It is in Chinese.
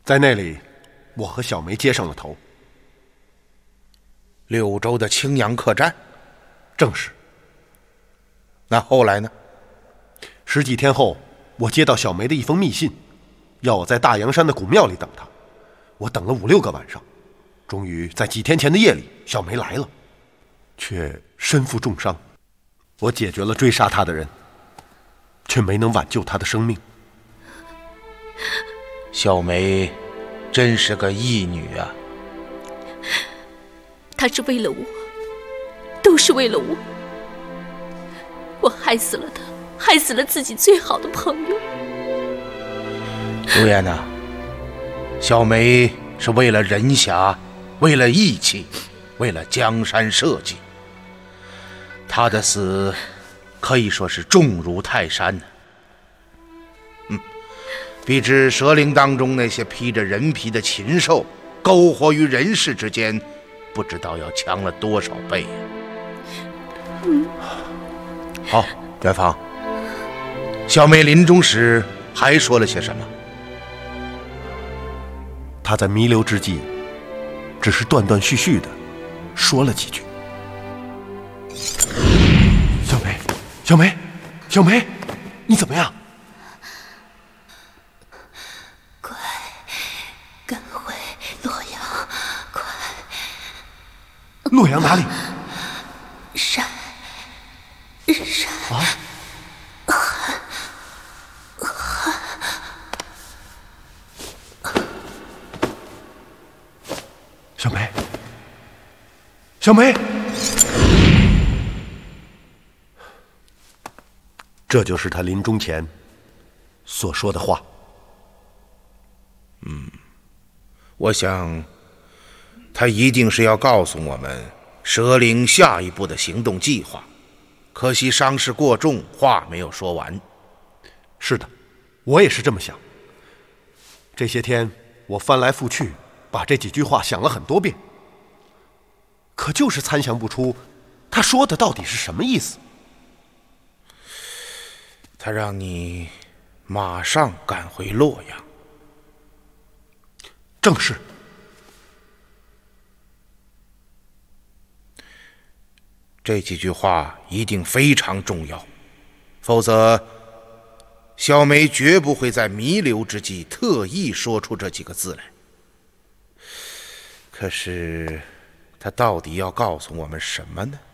在那里，我和小梅接上了头。 柳州的青阳客栈？ 正是。 那后来呢 ？10几天后，我接到小梅的一封密信，要我在大阳山的古庙里等她。我等了5、6个晚上，终于在几天前的夜里，小梅来了，却身负重伤。我解决了追杀她的人，却没能挽救她的生命。 小梅真是个义女啊！ 她是为了我，都是为了我。我害死了她，害死了自己最好的朋友。 如烟呐，小梅是为了人侠，为了义气，为了江山社稷，她的死可以说是重如泰山。比之蛇灵当中那些披着人皮的禽兽苟活于人世之间，不知道要强了多少倍呀！好，元芳，小梅临终时还说了些什么？ 她在弥留之际，只是断断续续的说了几句。小梅，小梅，小梅，你怎么样？ 快，赶回洛阳！快！ 洛阳哪里？ 山啊！小梅，小梅，这就是他临终前所说的话。 我想他一定是要告诉我们蛇灵下一步的行动计划，可惜伤势过重，话没有说完。 是的，我也是这么想。这些天我翻来覆去把这几句话想了很多遍，可就是参详不出他说的到底是什么意思。 他让你马上赶回洛阳。 正是。 这几句话一定非常重要，否则小梅绝不会在弥留之际特意说出这几个字来。可是他到底要告诉我们什么呢？